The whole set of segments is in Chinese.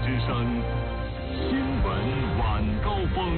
之声新闻晚高峰。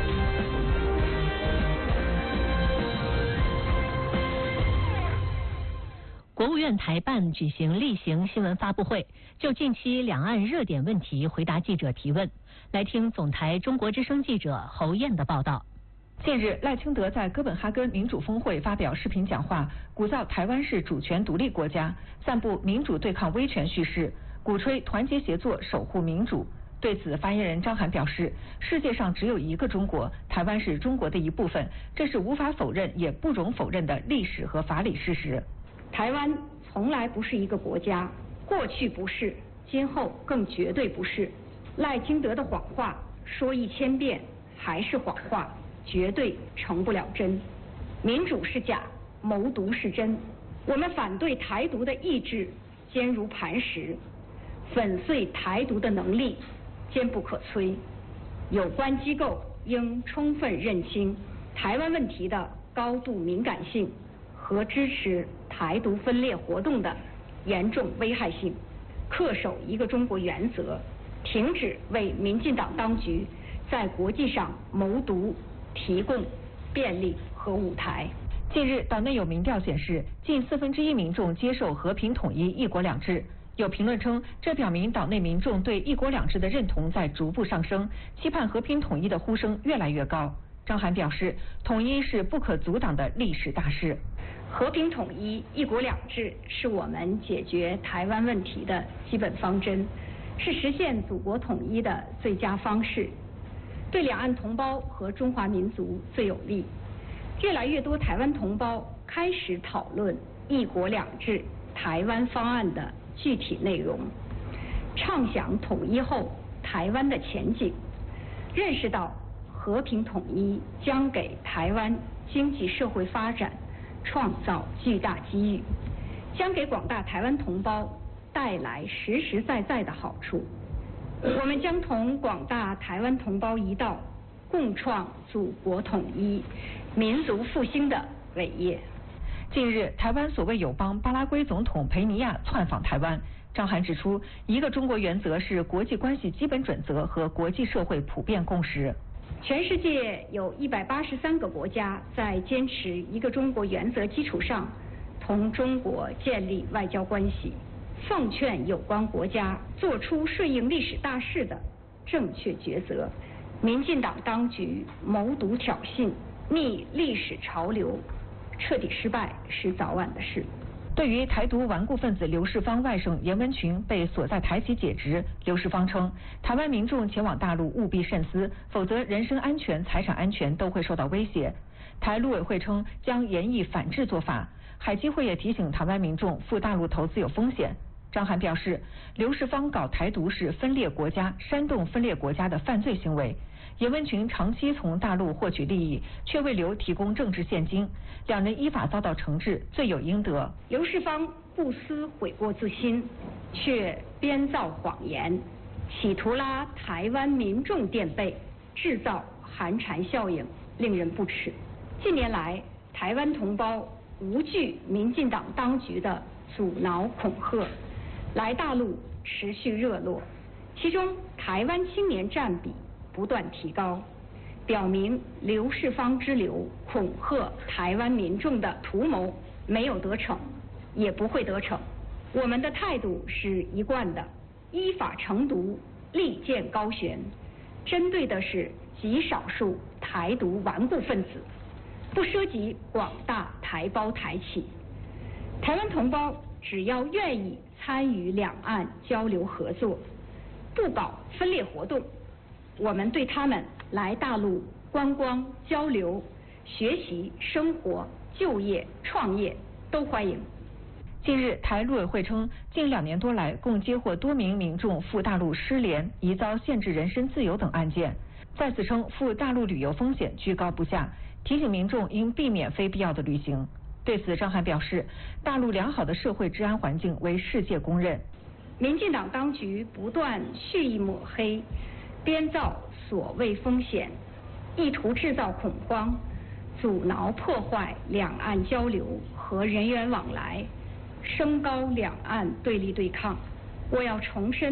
国务院台办举行例行新闻发布会，就近期两岸热点问题回答记者提问。来听总台中国之声记者侯燕的报道。 近日，赖清德在哥本哈根民主峰会发表视频讲话，鼓噪台湾是主权独立国家，散布民主对抗威权叙事，鼓吹团结协作守护民主。对此，发言人张涵表示，世界上只有一个中国，台湾是中国的一部分，这是无法否认也不容否认的历史和法理事实。 台湾从来不是一个国家，过去不是，今后更绝对不是。赖清德的谎话说1000遍还是谎话，绝对成不了真。民主是假，谋独是真。我们反对台独的意志坚如磐石，粉碎台独的能力坚不可摧。有关机构应充分认清台湾问题的高度敏感性和支持台独分裂活动的严重危害性，恪守一个中国原则，停止为民进党当局在国际上谋独提供便利和舞台。 近日，岛内有民调显示，近1/4民众接受和平统一、一国两制。有评论称，这表明岛内民众对一国两制的认同在逐步上升，期盼和平统一的呼声越来越高。张涵表示，统一是不可阻挡的历史大势。 和平统一、一国两制是我们解决台湾问题的基本方针，是实现祖国统一的最佳方式，对两岸同胞和中华民族最有利。越来越多台湾同胞开始讨论一国两制台湾方案的具体内容，畅想统一后台湾的前景，认识到和平统一将给台湾经济社会发展创造巨大机遇，将给广大台湾同胞带来实实在在的好处。我们将同广大台湾同胞一道，共创祖国统一、民族复兴的伟业。 近日，台湾所谓友邦巴拉圭总统佩尼亚窜访台湾。张涵指出，一个中国原则是国际关系基本准则和国际社会普遍共识。 全世界有183个国家在坚持一个中国原则基础上同中国建立外交关系，奉劝有关国家做出顺应历史大势的正确抉择。民进党当局谋独挑衅，逆历史潮流，彻底失败是早晚的事。 对于台独顽固分子刘世芳外甥严文群被所在台籍解职，刘世芳称，台湾民众前往大陆务必慎思，否则人身安全、财产安全都会受到威胁。台陆委会称将严厉反制做法，海基会也提醒台湾民众赴大陆投资有风险。张涵表示，刘世芳搞台独是分裂国家、煽动分裂国家的犯罪行为。严文群长期从大陆获取利益，却为刘提供政治现金，两人依法遭到惩治，罪有应得。 刘世芳不思悔过自新，却编造谎言，企图拉台湾民众垫背，制造寒蝉效应，令人不齿。近年来，台湾同胞无惧民进党当局的阻挠恐吓，来大陆持续热络，其中台湾青年占比不断提高，表明刘世芳之流恐吓台湾民众的图谋没有得逞，也不会得逞。我们的态度是一贯的，依法惩毒，利剑高悬，针对的是极少数台独顽固分子，不涉及广大台胞台企。台湾同胞只要愿意参与两岸交流合作，不搞分裂活动，我们对他们来大陆观光、交流、学习、生活、就业、创业都欢迎。 近日，台陆委会称，近2年多来，共接获多名民众赴大陆失联、疑遭限制人身自由等案件。再次称，赴大陆旅游风险居高不下，提醒民众应避免非必要的旅行。对此，张涵表示，大陆良好的社会治安环境为世界公认。 民进党当局不断蓄意抹黑，编造所谓风险，意图制造恐慌，阻挠破坏两岸交流和人员往来，升高两岸对立对抗。我要重申，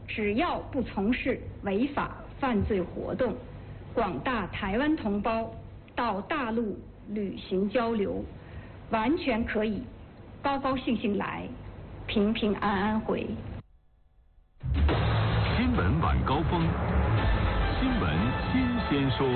只要不从事违法犯罪活动，广大台湾同胞到大陆旅行交流，完全可以高高兴兴来，平平安安回。 新闻晚高峰，新闻新鲜说。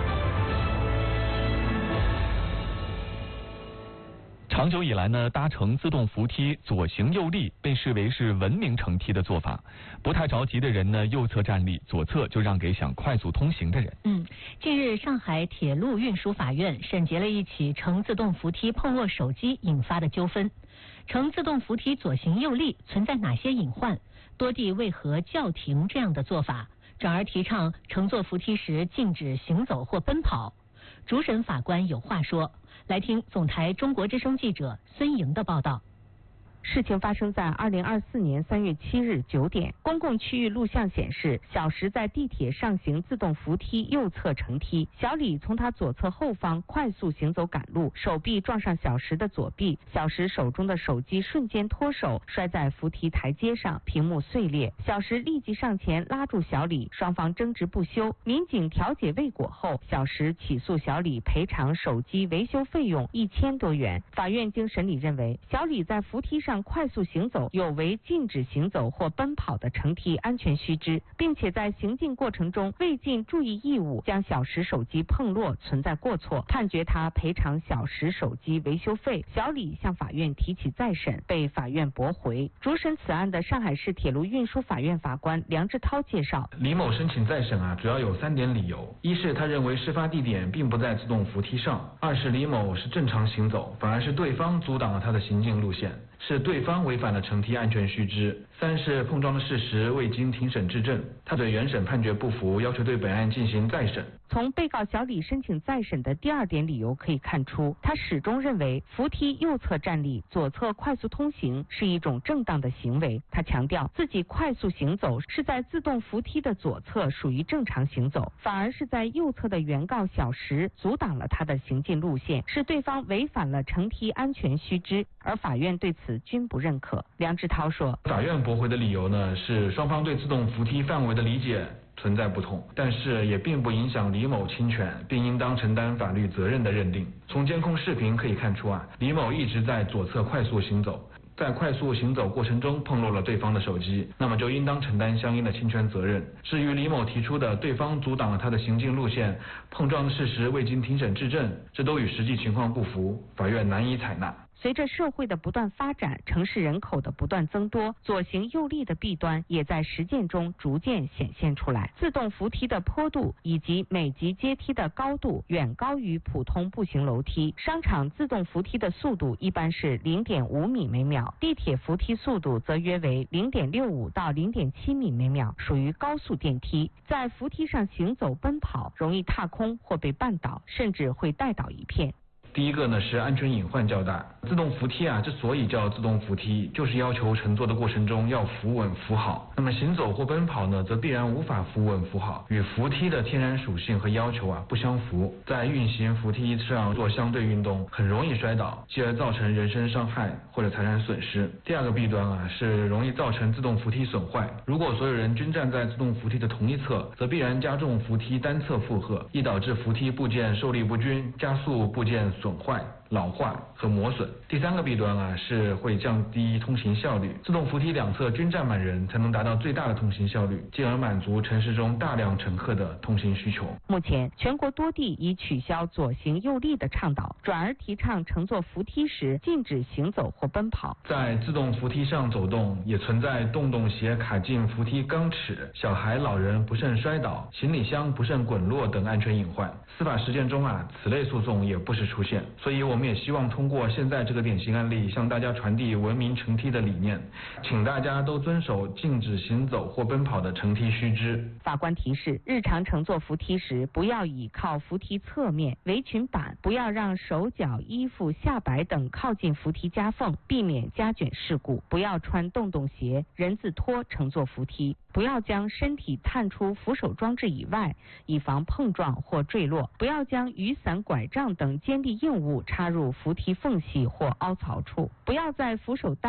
长久以来呢，搭乘自动扶梯左行右立被视为是文明乘梯的做法。不太着急的人呢，右侧站立，左侧就让给想快速通行的人。 近日上海铁路运输法院审结了一起乘自动扶梯碰落手机引发的纠纷。乘自动扶梯左行右立存在哪些隐患？多地为何叫停这样的做法，转而提倡乘坐扶梯时禁止行走或奔跑？主审法官有话说。来听总台中国之声记者孙莹的报道。 事情发生在2024年3月7日9点，公共区域录像显示，小石在地铁上行自动扶梯右侧乘梯，小李从他左侧后方快速行走赶路，手臂撞上小石的左臂，小石手中的手机瞬间脱手，摔在扶梯台阶上，屏幕碎裂。小石立即上前拉住小李，双方争执不休。民警调解未果后，小石起诉小李赔偿手机维修费用1000多元。法院经审理认为，小李在扶梯上快速行走有违禁止行走或奔跑的乘梯安全须知，并且在行进过程中未尽注意义务，将小石手机碰落，存在过错，判决他赔偿小石手机维修费。小李向法院提起再审，被法院驳回。主审此案的上海市铁路运输法院法官梁志涛介绍， 李某申请再审主要有3点理由：一是他认为事发地点并不在自动扶梯上；二是李某是正常行走，反而是对方阻挡了他的行进路线，是对方违反了乘梯安全须知；三是碰撞的事实未经庭审质证。他对原审判决不服，要求对本案进行再审。 从被告小李申请再审的第2点理由可以看出，他始终认为扶梯右侧站立，左侧快速通行是一种正当的行为。他强调自己快速行走是在自动扶梯的左侧属于正常行走，反而是在右侧的原告小石阻挡了他的行进路线，是对方违反了乘梯安全须知，而法院对此均不认可。梁志涛说， 法院驳回的理由呢，是双方对自动扶梯范围的理解存在不同，但是也并不影响李某侵权并应当承担法律责任的认定。从监控视频可以看出李某一直在左侧快速行走，在快速行走过程中碰落了对方的手机，那么就应当承担相应的侵权责任。至于李某提出的对方阻挡了他的行进路线，碰撞的事实未经庭审质证，这都与实际情况不符，法院难以采纳。 随着社会的不断发展，城市人口的不断增多，左行右立的弊端也在实践中逐渐显现出来。自动扶梯的坡度以及每级阶梯的高度远高于普通步行楼梯，商场自动扶梯的速度一般是0.5米每秒，地铁扶梯速度则约为0.65到0.7米每秒，属于高速电梯。在扶梯上行走奔跑，容易踏空或被绊倒，甚至会带倒一片。 第一个呢是安全隐患较大。自动扶梯之所以叫自动扶梯，就是要求乘坐的过程中要扶稳扶好。那么行走或奔跑呢，则必然无法扶稳扶好，与扶梯的天然属性和要求不相符。在运行扶梯上做相对运动，很容易摔倒，继而造成人身伤害或者财产损失。第二个弊端是容易造成自动扶梯损坏。如果所有人均站在自动扶梯的同一侧，则必然加重扶梯单侧负荷，易导致扶梯部件受力不均，加速部件损坏、老化和磨损。第三个弊端是会降低通行效率。自动扶梯两侧均站满人，才能达到最大的通行效率，进而满足城市中大量乘客的通行需求。 目前，全国多地已取消左行右立的倡导，转而提倡乘坐扶梯时禁止行走或奔跑。 在自动扶梯上走动，也存在洞鞋卡进扶梯钢尺、小孩、老人不慎摔倒、行李箱不慎滚落等安全隐患。司法实践中此类诉讼也不时出现。所以我们也希望通过现在这个典型案例，向大家传递文明乘梯的理念，请大家都遵守禁止行走或奔跑的乘梯须知。 法官提示，日常乘坐扶梯时，不要倚靠扶梯侧面、围裙板，不要让手脚、衣服、下摆等靠近扶梯夹缝，避免夹卷事故；不要穿洞鞋、人字拖乘坐扶梯；不要将身体探出扶手装置以外，以防碰撞或坠落；不要将雨伞、拐杖等尖利硬物插入扶梯缝隙或凹槽处；不要在扶手带